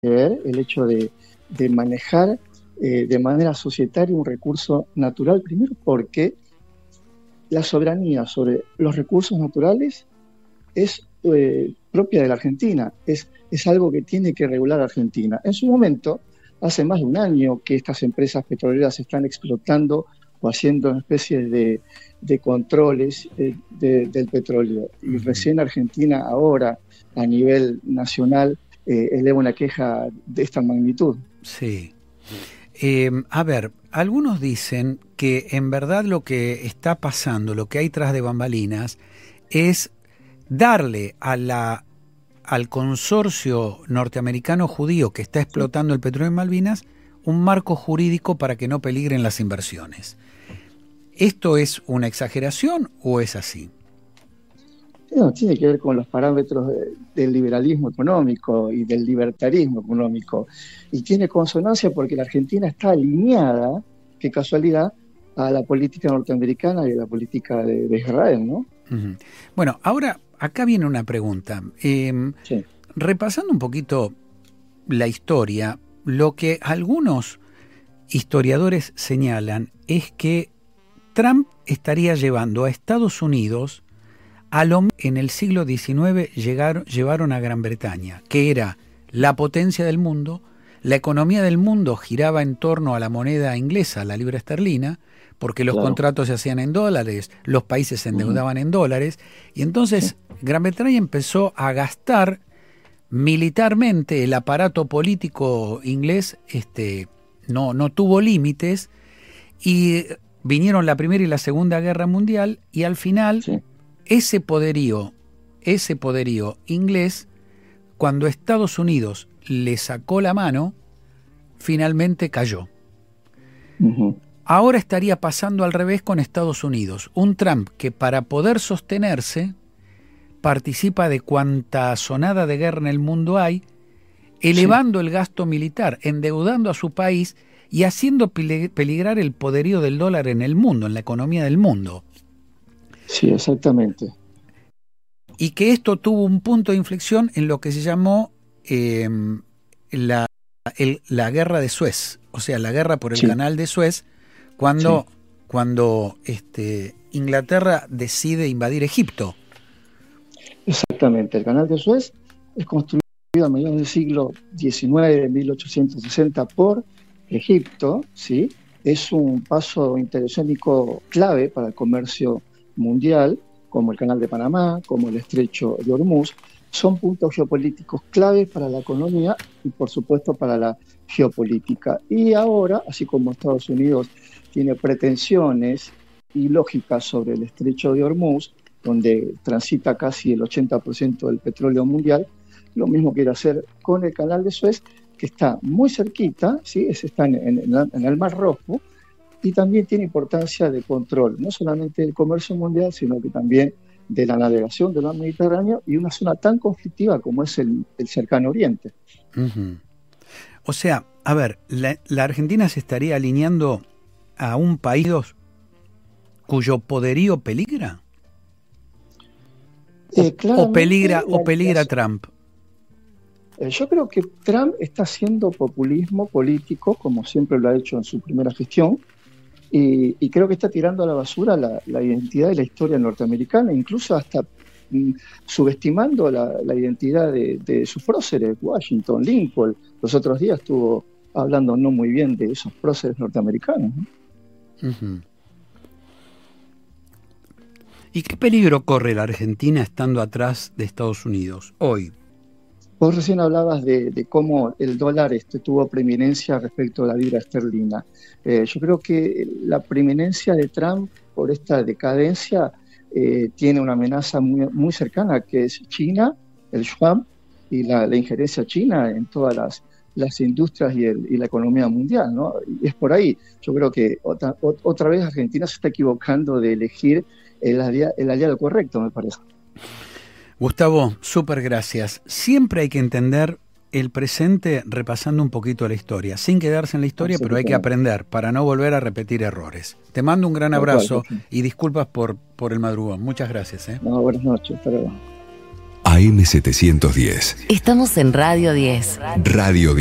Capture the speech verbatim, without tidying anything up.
el hecho de, de manejar eh, de manera societaria un recurso natural, primero porque la soberanía sobre los recursos naturales es eh, propia de la Argentina, es, es algo que tiene que regular Argentina. En su momento, hace más de un año que estas empresas petroleras están explotando o haciendo una especie de, de controles eh, de, del petróleo. Y recién Argentina ahora, a nivel nacional, eh, eleva una queja de esta magnitud. Sí. Eh, a ver, algunos dicen que en verdad lo que está pasando, lo que hay tras de bambalinas, es darle a la, al consorcio norteamericano judío que está explotando el petróleo en Malvinas un marco jurídico para que no peligren las inversiones. ¿Esto es una exageración o es así? No, tiene que ver con los parámetros de, del liberalismo económico y del libertarismo económico. Y tiene consonancia porque la Argentina está alineada, qué casualidad, a la política norteamericana y a la política de, de Israel, ¿no? Uh-huh. Bueno, ahora acá viene una pregunta. Eh, sí. Repasando un poquito la historia, lo que algunos historiadores señalan es que Trump estaría llevando a Estados Unidos a lo que en el siglo diecinueve llegaron, llevaron a Gran Bretaña, que era la potencia del mundo. La economía del mundo giraba en torno a la moneda inglesa, la libra esterlina, porque los claro. contratos se hacían en dólares, los países se endeudaban uh-huh. en dólares, y entonces sí. Gran Bretaña empezó a gastar militarmente. El aparato político inglés este, no, no tuvo límites, y vinieron la Primera y la Segunda Guerra Mundial, y al final sí. ese poderío, ese poderío inglés, cuando Estados Unidos le sacó la mano, finalmente cayó. Uh-huh. Ahora estaría pasando al revés con Estados Unidos. Un Trump que para poder sostenerse participa de cuanta sonada de guerra en el mundo hay, elevando sí. el gasto militar, endeudando a su país y haciendo peligrar el poderío del dólar en el mundo, en la economía del mundo. Sí, exactamente. Y que esto tuvo un punto de inflexión en lo que se llamó eh, la, el, la guerra de Suez, o sea, la guerra por el sí. canal de Suez, cuando, sí. cuando este, Inglaterra decide invadir Egipto. Exactamente, el canal de Suez es construido a mediados del siglo diecinueve, mil ochocientos sesenta, por Egipto, ¿sí? Es un paso interoceánico clave para el comercio mundial, como el Canal de Panamá, como el Estrecho de Hormuz. Son puntos geopolíticos claves para la economía y, por supuesto, para la geopolítica. Y ahora, así como Estados Unidos tiene pretensiones ilógicas sobre el Estrecho de Hormuz, donde transita casi el ochenta por ciento del petróleo mundial, lo mismo quiere hacer con el Canal de Suez, que está muy cerquita, ¿sí? Ese está en, en, en el Mar Rojo, y también tiene importancia de control, no solamente del comercio mundial, sino que también de la navegación del mar Mediterráneo y una zona tan conflictiva como es el, el Cercano Oriente. Uh-huh. O sea, a ver, la, la Argentina se estaría alineando a un país cuyo poderío peligra. Eh, o peligra, o peligra Trump. Eh, yo creo que Trump está haciendo populismo político, como siempre lo ha hecho en su primera gestión, y, y creo que está tirando a la basura la, la identidad y la historia norteamericana, incluso hasta mm, subestimando la, la identidad de, de sus próceres, Washington, Lincoln. Los otros días estuvo hablando no muy bien de esos próceres norteamericanos, ¿no? Uh-huh. ¿Y qué peligro corre la Argentina estando atrás de Estados Unidos hoy? Vos recién hablabas de, de cómo el dólar este, tuvo preeminencia respecto a la libra esterlina. Eh, yo creo que la preeminencia de Trump por esta decadencia eh, tiene una amenaza muy, muy cercana, que es China, el yuan y la, la injerencia china en todas las, las industrias y, el, y la economía mundial, ¿no? Y es por ahí. Yo creo que otra, otra vez Argentina se está equivocando de elegir el aliado, el aliado correcto, me parece. Gustavo, súper gracias. Siempre hay que entender el presente repasando un poquito la historia, sin quedarse en la historia, pero hay que aprender para no volver a repetir errores. Te mando un gran abrazo y disculpas por, por el madrugón. Muchas gracias. ¿eh? No, buenas noches. Hasta luego. A M setecientos diez. Estamos en Radio diez. Radio diez.